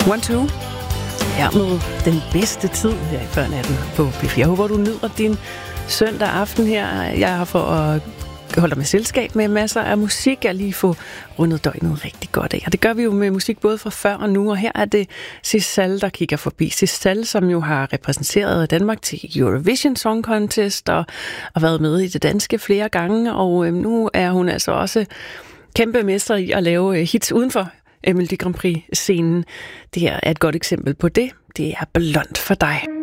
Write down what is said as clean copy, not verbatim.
One, two. Her med den bedste tid her i før natten på P4. Jeg håber, du nyder din søndag aften her. Jeg har for at holde dig med selskab med masser af musik. Jeg lige få rundet døgnet rigtig godt af. Og det gør vi jo med musik både fra før og nu. Og her er det Sissal, der kigger forbi. Sissal, som jo har repræsenteret Danmark til Eurovision Song Contest og været med i det danske flere gange. Og nu er hun altså også kæmpe mester i at lave hits uden for Melodi Grand Prix-scenen. Det her er et godt eksempel på det. Det er Blond for dig.